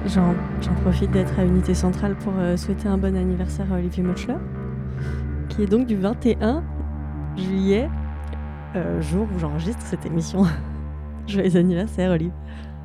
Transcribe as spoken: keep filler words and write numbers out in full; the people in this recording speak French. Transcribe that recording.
J'en, j'en profite d'être à Unité Centrale pour euh, souhaiter un bon anniversaire à Olivier Mutchler, qui est donc du vingt et un juillet, euh, jour où j'enregistre cette émission. Joyeux anniversaire, Olivier.